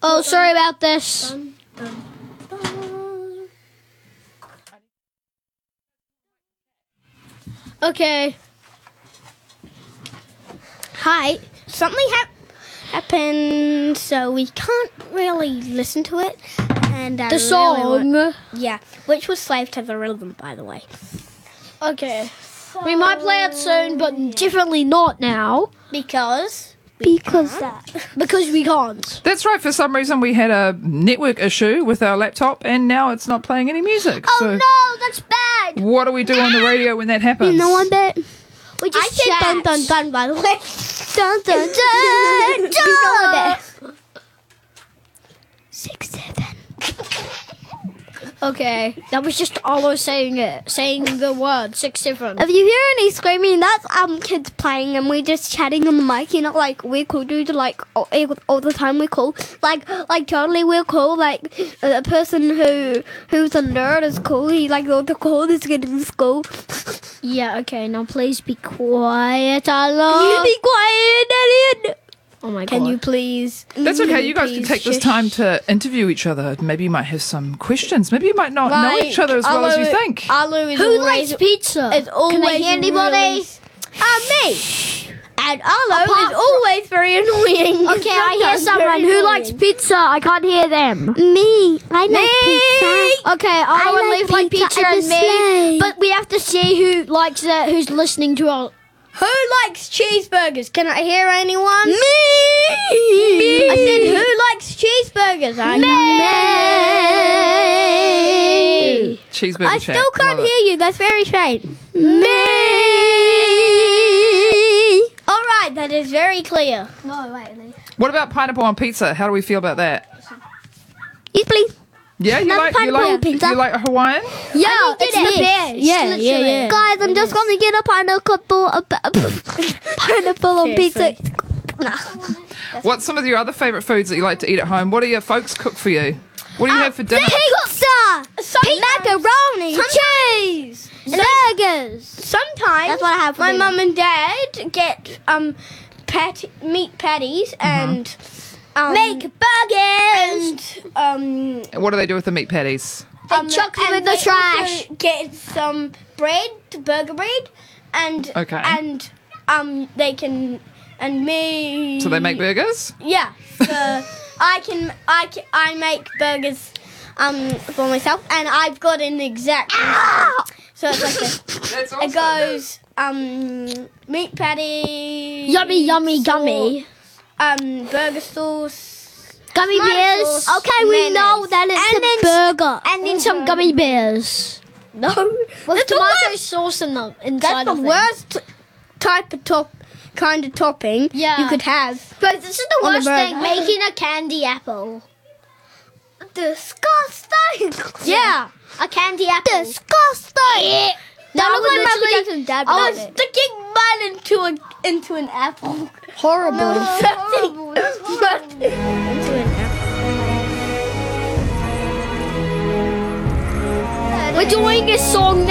Oh, sorry about this. Okay. Hi. Something happened, so we can't really listen to it. And The song. Yeah, which was Slave to the Rhythm, by the way. Okay. We might play it soon, but definitely not now. Because Because we can't. That's right. For some reason, we had a network issue with our laptop, and now it's not playing any music. Oh so no, that's bad. what do we do on the radio when that happens? you know what, bet? We I just said chat. dun dun dun, by the way. Dun, dun, dun, You know what, bet? 6, 7. Okay, that was just Olo saying the word 6, 7. If you hear any screaming, that's kids playing, and we're just chatting on the mic. You know, like we're cool, dude. Like all the time, we're cool. Like totally, we're cool. Like a person who's a nerd is cool. He like all the coolest kid in school. Yeah, okay, now please be quiet, Olo. You be quiet, Elliot. Oh my god. Can you please? That's okay. You guys can please take this shush? time to interview each other. Maybe you might have some questions. Maybe you might not know each other as well as you think. Alu is Who always, likes pizza? is always Can I hear anybody? me. And Alu is always very annoying. Okay, I hear Sometimes someone very who likes annoying. pizza. I can't hear them. Me. I like pizza. Okay, Olo and Leaf like pizza I'm a and me, slave. but we have to see who likes it, who's listening to our... Who likes cheeseburgers? Can I hear anyone? Me. Me. I said, who likes cheeseburgers? I Me. Cheeseburger I chat. still can't Love it. hear you. That's very strange. All right, that is very clear. No, wait. What about pineapple on pizza? How do we feel about that? Yes, please. Yeah, you Another like pineapple on pizza? you like a Hawaiian? Yeah, it's the best. Literally. Guys, I'm just gonna get a pineapple, pineapple on pizza. What's some of your other favourite foods that you like to eat at home? What do your folks cook for you? What do you have for dinner? Pizza, macaroni, cheese, burgers. Sometimes That's what I have for my dinner. mum and dad get meat patties and make burgers and What do they do with the meat patties? They chuck them and in the they trash. also get some bread, burger bread, and Okay. and they can and me. So they make burgers? Yeah. I make burgers for myself, and I've got an exact. So it's like this. That's It goes meat patty. Yummy, yummy, gummy. Burger sauce. Gummy Tomato bears. sauce, Okay, we mayonnaise. know that it's And a then- burger. And then some gummy bears. No, With that's the tomato worst. sauce in the inside That's the of it. worst type of kind of topping Yeah. you could have. But this is the On a worst thing, burger. making a candy apple. Disgusting. Yeah. A candy apple. Disgusting. That look was like Michael literally Jackson's dad. I was sticking mine into an apple. horrible. Into an apple. We're doing a song